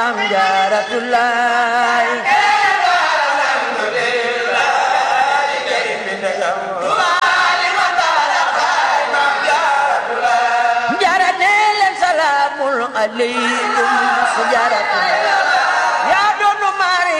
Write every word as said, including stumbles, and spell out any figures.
Maam Jaaratulaay jaara nee leen salaamun aleykum su Jaaratulaay